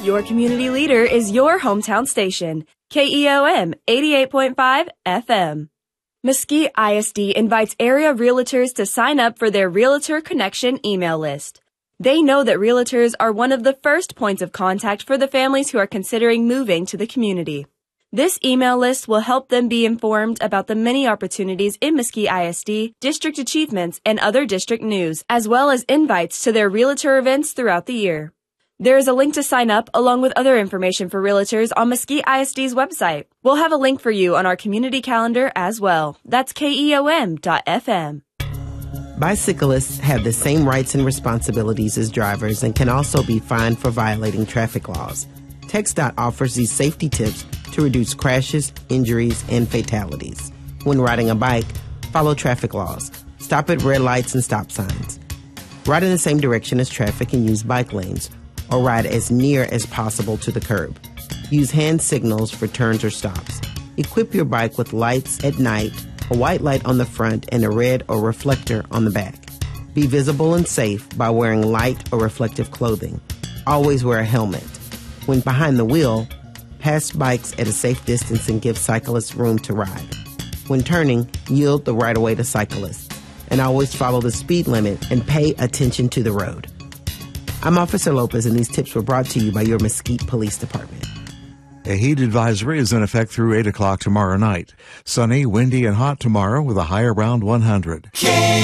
Your community leader is your hometown station, KEOM 88.5 FM. Mesquite ISD invites area realtors to sign up for their Realtor Connection email list. They know that realtors are one of the first points of contact for the families who are considering moving to the community. This email list will help them be informed about the many opportunities in Mesquite ISD, district achievements, and other district news, as well as invites to their realtor events throughout the year. There is a link to sign up along with other information for realtors on Mesquite ISD's website. We'll have a link for you on our community calendar as well. That's KEOM.FM. Bicyclists have the same rights and responsibilities as drivers and can also be fined for violating traffic laws. TxDOT offers these safety tips to reduce crashes, injuries, and fatalities. When riding a bike, follow traffic laws. Stop at red lights and stop signs. Ride in the same direction as traffic and use bike lanes, or ride as near as possible to the curb. Use hand signals for turns or stops. Equip your bike with lights at night, a white light on the front, and a red or reflector on the back. Be visible and safe by wearing light or reflective clothing. Always wear a helmet. When behind the wheel, pass bikes at a safe distance and give cyclists room to ride. When turning, yield the right-of-way to cyclists. And always follow the speed limit and pay attention to the road. I'm Officer Lopez, and these tips were brought to you by your Mesquite Police Department. A heat advisory is in effect through 8 o'clock tomorrow night. Sunny, windy, and hot tomorrow with a high around 100.